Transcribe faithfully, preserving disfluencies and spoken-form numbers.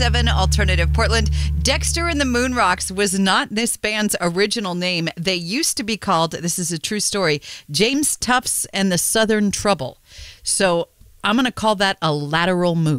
Seven Alternative Portland. Dexter and the Moonrocks was not this band's original name. They used to be called, this is a true story, James Tufts and the Southern Trouble. So I'm going to call that a lateral move.